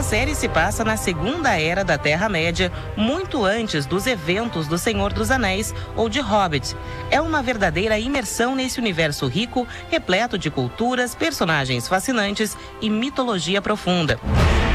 série se passa na Segunda Era da Terra-média, muito antes dos eventos do Senhor dos Anéis ou de Hobbit. É uma verdadeira imersão nesse universo rico, repleto de culturas, personagens fascinantes e mitologia profunda.